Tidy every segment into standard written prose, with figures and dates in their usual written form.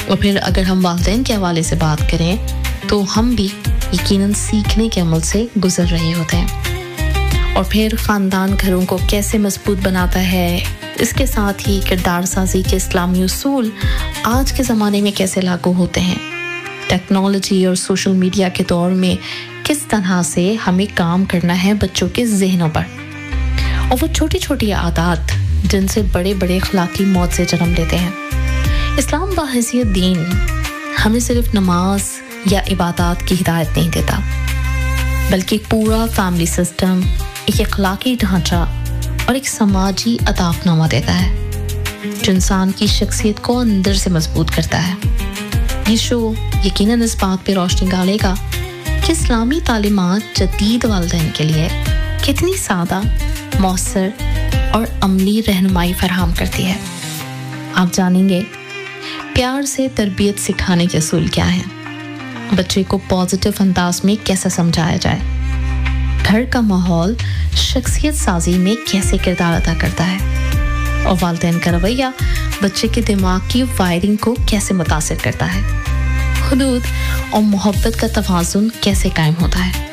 اور پھر اگر ہم والدین کے حوالے سے بات کریں تو ہم بھی یقیناً سیکھنے کے عمل سے گزر رہے ہوتے ہیں. اور پھر خاندان گھروں کو کیسے مضبوط بناتا ہے، اس کے ساتھ ہی کردار سازی کے اسلامی اصول آج کے زمانے میں کیسے لاگو ہوتے ہیں، ٹیکنالوجی اور سوشل میڈیا کے دور میں کس طرح سے ہمیں کام کرنا ہے بچوں کے ذہنوں پر، اور وہ چھوٹی چھوٹی عادات جن سے بڑے بڑے اخلاقی معجزے جنم لیتے ہیں. اسلام بحیثیت دین ہمیں صرف نماز یا عبادات کی ہدایت نہیں دیتا، بلکہ ایک پورا فیملی سسٹم، ایک اخلاقی ڈھانچہ اور ایک سماجی اہداف نامہ دیتا ہے جو انسان کی شخصیت کو اندر سے مضبوط کرتا ہے. یہ شو یقیناً اس بات پہ روشنی ڈالے گا کہ اسلامی تعلیمات جدید والدین کے لیے کتنی سادہ، مؤثر اور عملی رہنمائی فراہم کرتی ہے. آپ جانیں گے پیار سے تربیت سکھانے کے اصول کیا ہیں، بچے کو پازیٹیو انداز میں کیسے سمجھایا جائے، گھر کا ماحول شخصیت سازی میں کیسے کردار ادا کرتا ہے، اور والدین کا رویہ بچے کے دماغ کی وائرنگ کو کیسے متاثر کرتا ہے، حدود اور محبت کا توازن کیسے قائم ہوتا ہے.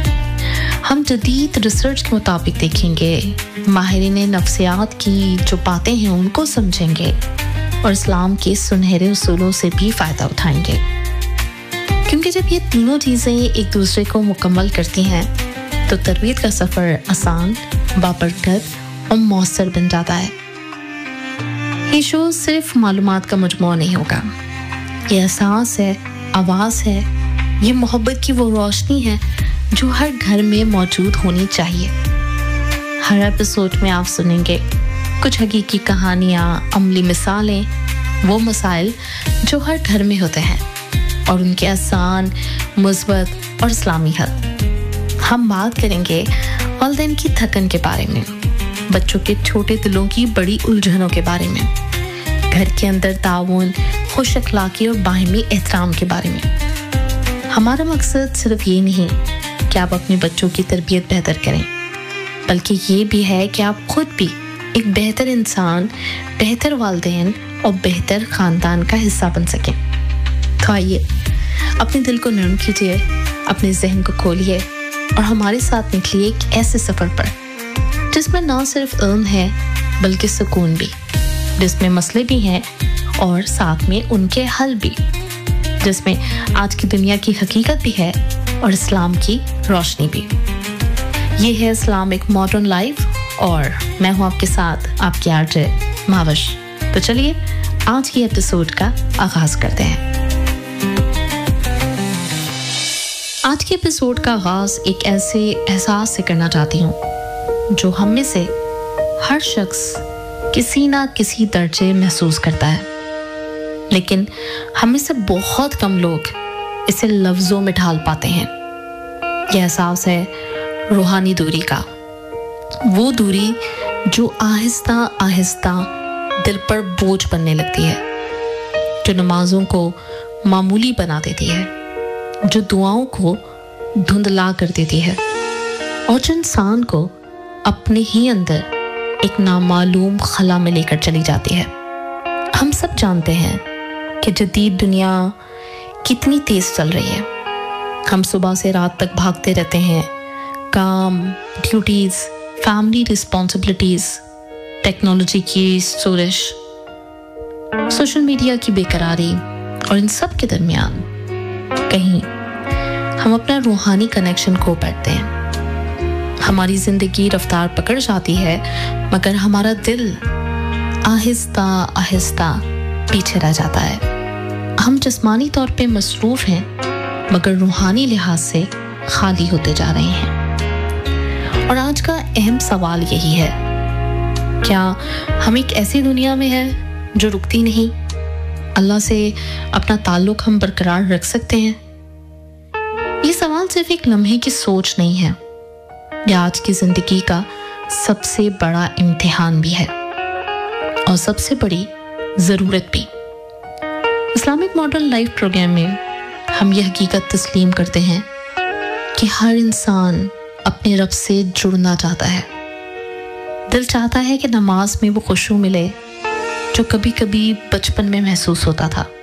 ہم جدید ریسرچ کے مطابق دیکھیں گے، ماہرین نفسیات کی جو باتیں ہیں ان کو سمجھیں گے، اور اسلام کے سنہرے اصولوں سے بھی فائدہ اٹھائیں گے. کیونکہ جب یہ تینوں چیزیں ایک دوسرے کو مکمل کرتی ہیں تو تربیت کا سفر آسان، بابرکت اور مؤثر بن جاتا ہے. یہ شو صرف معلومات کا مجموعہ نہیں ہوگا، یہ احساس ہے، آواز ہے، یہ محبت کی وہ روشنی ہے جو ہر گھر میں موجود ہونی چاہیے. ہر ایپیسوڈ میں آپ سنیں گے کچھ حقیقی کہانیاں، عملی مثالیں، وہ مسائل جو ہر گھر میں ہوتے ہیں اور ان کے آسان، مثبت اور اسلامی حل. ہم بات کریں گے والدین کی تھکن کے بارے میں، بچوں کے چھوٹے دلوں کی بڑی الجھنوں کے بارے میں، گھر کے اندر تعاون، خوش اخلاقی اور باہمی احترام کے بارے میں. ہمارا مقصد صرف یہ نہیں کہ آپ اپنے بچوں کی تربیت بہتر کریں، بلکہ یہ بھی ہے کہ آپ خود بھی ایک بہتر انسان، بہتر والدین اور بہتر خاندان کا حصہ بن سکیں. تو آئیے اپنے دل کو نرم کیجیے، اپنے ذہن کو کھولیے اور ہمارے ساتھ نکلیے ایک ایسے سفر پر جس میں نہ صرف علم ہے بلکہ سکون بھی، جس میں مسئلے بھی ہیں اور ساتھ میں ان کے حل بھی، جس میں آج کی دنیا کی حقیقت بھی ہے اور اسلام کی روشنی بھی. یہ ہے اسلامک ماڈرن لائف اور میں ہوں آپ کے ساتھ آپ کی آرجے ماوش. تو چلیے آج کی ایپیسوڈ کا آغاز کرتے ہیں. آج کے ایپیسوڈ کا آغاز ایک ایسے احساس سے کرنا چاہتی ہوں جو ہم میں سے ہر شخص کسی نہ کسی درجے محسوس کرتا ہے، لیکن ہم میں سے بہت کم لوگ اسے لفظوں میں ڈھال پاتے ہیں. یہ احساس ہے روحانی دوری کا، وہ دوری جو آہستہ آہستہ دل پر بوجھ بننے لگتی ہے، جو نمازوں کو معمولی بنا دیتی ہے، جو دعاؤں کو دھندلا کر دیتی ہے، اور جو انسان کو اپنے ہی اندر ایک نامعلوم خلا میں لے کر چلی جاتی ہے. ہم سب جانتے ہیں کہ جدید دنیا کتنی تیز چل رہی ہے. ہم صبح سے رات تک بھاگتے رہتے ہیں، کام، ڈیوٹیز، فیملی رسپانسبلٹیز، ٹیکنالوجی کی سورش، سوشل میڈیا کی بے قراری، اور ان سب کے درمیان کہیں ہم اپنا روحانی کنیکشن کھو بیٹھتے ہیں. ہماری زندگی رفتار پکڑ جاتی ہے مگر ہمارا دل آہستہ آہستہ پیچھے رہ جاتا ہے. ہم جسمانی طور پہ مصروف ہیں مگر روحانی لحاظ سے خالی ہوتے جا رہے ہیں. اور آج کا اہم سوال یہی ہے، کیا ہم ایک ایسی دنیا میں ہیں جو رکتی نہیں؟ اللہ سے اپنا تعلق ہم برقرار رکھ سکتے ہیں؟ یہ سوال صرف ایک لمحے کی سوچ نہیں ہے، یہ آج کی زندگی کا سب سے بڑا امتحان بھی ہے اور سب سے بڑی ضرورت بھی. اسلامک ماڈرن لائف پروگرام میں ہم یہ حقیقت تسلیم کرتے ہیں کہ ہر انسان اپنے رب سے جڑنا چاہتا ہے. دل چاہتا ہے کہ نماز میں وہ خشوع ملے جو کبھی کبھی بچپن میں محسوس ہوتا تھا.